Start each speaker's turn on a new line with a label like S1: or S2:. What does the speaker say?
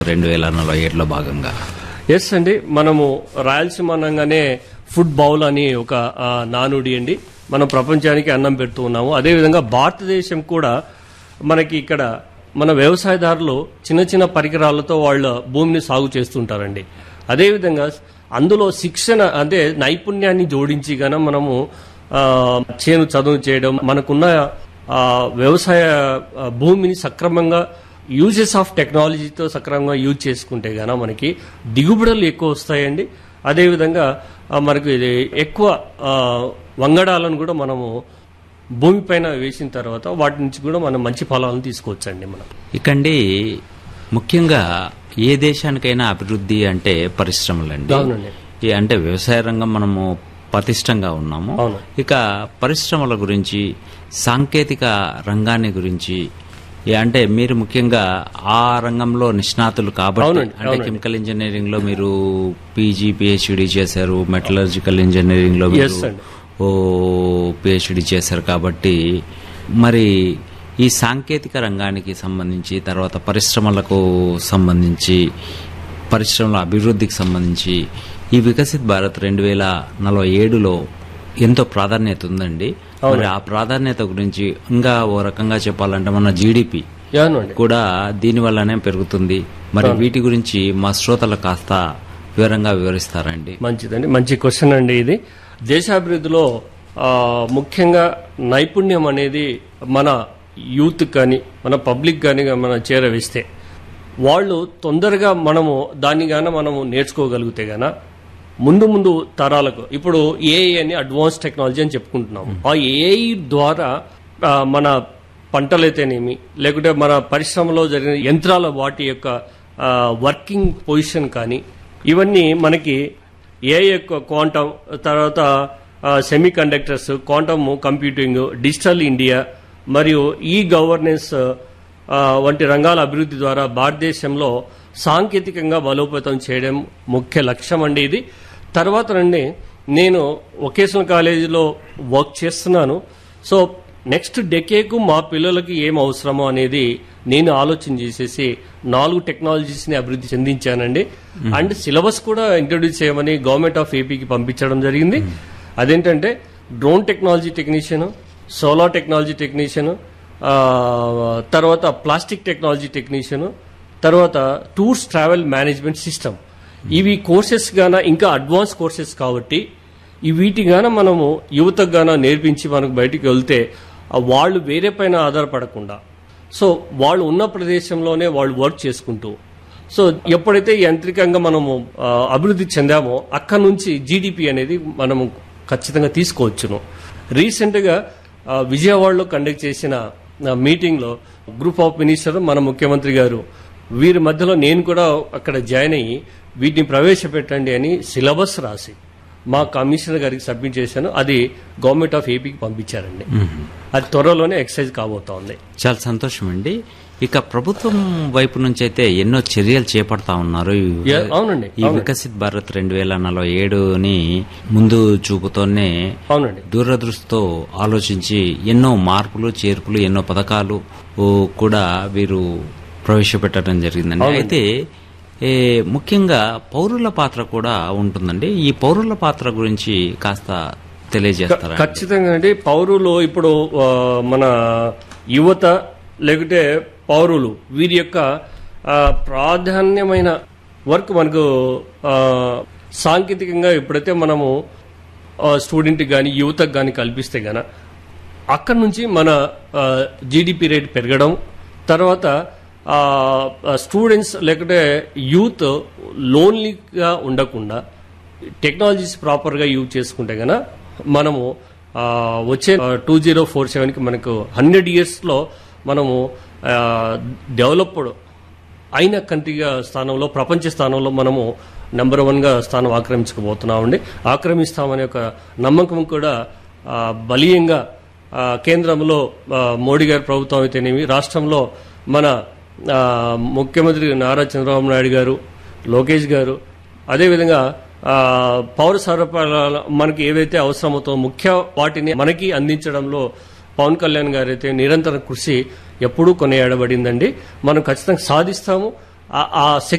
S1: 2047లో భాగంగా?
S2: ఎస్ అండి, మనము రాయలసీమ అనగానే ఫుడ్ బౌల్ అని ఒక నానుడి అండి. మనం ప్రపంచానికి అన్నం పెడుతూ ఉన్నాము. అదేవిధంగా భారతదేశం కూడా మనకి ఇక్కడ మన వ్యవసాయదారులు చిన్న చిన్న పరికరాలతో వాళ్ళ భూమిని సాగు చేస్తుంటారండి. అదేవిధంగా అందులో శిక్షణ అంటే నైపుణ్యాన్ని జోడించి గాన మనము చేను చదువు చేయడం, మనకున్న వ్యవసాయ భూమిని సక్రమంగా యూజెస్ ఆఫ్ టెక్నాలజీతో సక్రమంగా యూజ్ చేసుకుంటే గాన మనకి దిగుబడులు ఎక్కువ వస్తాయండి. అదేవిధంగా మనకు ఎక్కువ వంగడాలను కూడా మనము భూమిపైన వేసిన తర్వాత వాటి నుంచి కూడా మనం మంచి ఫలాలను తీసుకోవచ్చండి. మనం
S1: ఇకండి ముఖ్యంగా ఏ దేశానికైనా అభివృద్ధి అంటే పరిశ్రమలండి. అంటే వ్యవసాయ రంగం మనము పటిష్టంగా ఉన్నాము. ఇక పరిశ్రమల గురించి, సాంకేతిక రంగాన్ని గురించి, అంటే మీరు ముఖ్యంగా ఆ రంగంలో నిష్ణాతులు కాబట్టి, అంటే కెమికల్ ఇంజనీరింగ్ లో మీరు పీజీ పిహెచ్డి చేశారు, మెటలర్జికల్ ఇంజనీరింగ్ లో మీరు పిహెచ్డి చేశారు కాబట్టి, మరి ఈ సాంకేతిక రంగానికి సంబంధించి, తర్వాత పరిశ్రమలకు సంబంధించి, పరిశ్రమల అభివృద్ధికి సంబంధించి ఈ వికసిత్ భారత్ 2047లో ఎంతో ప్రాధాన్యత ఉందండి. మరి ఆ ప్రాధాన్యత గురించి ఇంకా ఓ రకంగా చెప్పాలంటే మన జీడిపి కూడా దీని వల్లనే పెరుగుతుంది. మరి వీటి గురించి మా శ్రోతలకు కాస్త వివరంగా వివరిస్తారండి.
S2: మంచిదండి, మంచి క్వశ్చన్ అండి. ఇది దేశాభివృద్ధిలో ముఖ్యంగా నైపుణ్యం అనేది మన యూత్ కానీ మన పబ్లిక్ కానీ మనం చేరవేస్తే వాళ్ళు తొందరగా మనము దాన్ని గాన మనము నేర్చుకోగలిగితే గాన ముందు ముందు తరాలకు, ఇప్పుడు ఏఐ అని అడ్వాన్స్ టెక్నాలజీ అని చెప్పుకుంటున్నాము. ఆ ఏఐ ద్వారా మన పంటలైతేనేమి, లేకుంటే మన పరిశ్రమలో జరిగిన యంత్రాల వాటి యొక్క వర్కింగ్ పొజిషన్ కానీ, ఇవన్నీ మనకి ఏఐ యొక్క క్వాంటమ్, తర్వాత semi conductors, quantum computing, digital India మరియు ఈ గవర్నెన్స్ వంటి రంగాల అభివృద్ధి ద్వారా భారతదేశంలో సాంకేతికంగా బలోపేతం చేయడం ముఖ్య లక్ష్యం అండి. ఇది తర్వాత రండి, నేను వొకేషనల్ కాలేజీలో వర్క్ చేస్తున్నాను. సో నెక్స్ట్ డెకేకు మా పిల్లలకి ఏం అవసరమో అనేది నేను ఆలోచన చేసేసి 4 టెక్నాలజీస్ని అభివృద్ధి చెందించానండి. అండ్ సిలబస్ కూడా ఇంట్రొడ్యూస్ చేయమని గవర్నమెంట్ ఆఫ్ ఏపీకి పంపించడం జరిగింది. అదేంటంటే drone technology technician, solar technology technician, తర్వాత ప్లాస్టిక్ టెక్నాలజీ టెక్నీషియన్, తర్వాత టూర్స్ ట్రావెల్ మేనేజ్మెంట్ సిస్టమ్. ఇవి కోర్సెస్ గాన ఇంకా అడ్వాన్స్ కోర్సెస్ కాబట్టి వీటి గాన మనము యువతకు గాన నేర్పించి మనకు బయటికి వెళ్తే వాళ్ళు వేరే పైన ఆధారపడకుండా, సో వాళ్ళు ఉన్న ప్రదేశంలోనే వాళ్ళు వర్క్ చేసుకుంటూ, సో ఎప్పుడైతే యాంత్రికంగా మనము అభివృద్ధి చెందామో అక్కడి నుంచి జీడిపి అనేది మనము ఖచ్చితంగా తీసుకోవచ్చును. రీసెంట్గా విజయవాడలో కండక్ట్ చేసిన మీటింగ్లో గ్రూప్ ఆఫ్ మినిస్టర్, మన ముఖ్యమంత్రి గారు, వీరి మధ్యలో నేను కూడా అక్కడ జాయిన్ అయ్యి వీటిని ప్రవేశపెట్టండి అని సిలబస్ రాసి మా కమిషనర్ గారికి సబ్మిట్ చేశాను. అది గవర్నమెంట్ ఆఫ్ ఏపీకి పంపించారండి. అది త్వరలోనే ఎక్సైజ్ కాబోతోంది.
S1: చాలా సంతోషం అండి. ఇక ప్రభుత్వం వైపు నుంచి అయితే ఎన్నో చర్యలు చేపడతా ఉన్నారు.
S2: అవునండి,
S1: ఈ వికసిత్ భారత్ 2047ని ముందు చూపుతోనే దూరదృష్టితో ఆలోచించి ఎన్నో మార్పులు చేర్పులు, ఎన్నో పథకాలు కూడా వీరు ప్రవేశపెట్టడం జరిగిందండి. అయితే ముఖ్యంగా పౌరుల పాత్ర కూడా ఉంటుందండి. ఈ పౌరుల పాత్ర గురించి కాస్త తెలియజేస్తారా?
S2: ఖచ్చితంగా అండి. పౌరులు ఇప్పుడు మన యువత లేకుంటే పౌరులు వీరి యొక్క ప్రాధాన్యమైన వర్క్ మనకు సాంకేతికంగా ఎప్పుడైతే మనము స్టూడెంట్కి కానీ యువతకు కానీ కల్పిస్తే గాన అక్కడి నుంచి మన జీడిపి రేట్ పెరగడం, తర్వాత స్టూడెంట్స్ లేకుంటే యూత్ లోన్లీగా ఉండకుండా టెక్నాలజీస్ ప్రాపర్గా యూజ్ చేసుకుంటే గన మనము వచ్చే 2047కి మనకు 100 yearsలో మనము డెవలప్డ్ అయిన కంట్రీగా స్థానంలో, ప్రపంచ స్థానంలో మనము నెంబర్ 1గా స్థానం ఆక్రమించుకోబోతున్నామండి. ఆక్రమిస్తామనే ఒక నమ్మకం కూడా బలీయంగా కేంద్రంలో మోడీ గారి ప్రభుత్వం అయితేనేమి, రాష్ట్రంలో మన ముఖ్యమంత్రి నారా చంద్రబాబు నాయుడు గారు, లోకేష్ గారు, అదేవిధంగా పౌర సరఫరాల మనకి ఏవైతే అవసరమవుతో ముఖ్య వాటిని మనకి అందించడంలో పవన్ కళ్యాణ్ గారు అయితే నిరంతర కృషి ఎప్పుడూ కొనియాడబడిందండి. మనం ఖచ్చితంగా సాధిస్తాము. ఆ